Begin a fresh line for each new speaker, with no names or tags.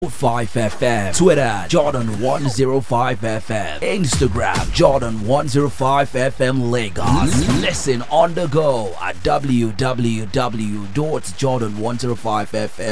5FM, Twitter Jordan105FM, Instagram Jordan105FM Lagos. Listen on the go at www.jordan105fm